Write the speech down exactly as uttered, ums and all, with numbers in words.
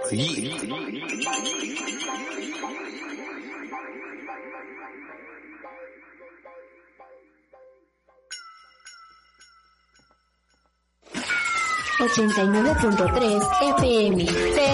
Sí. ochenta y nueve punto tres F M.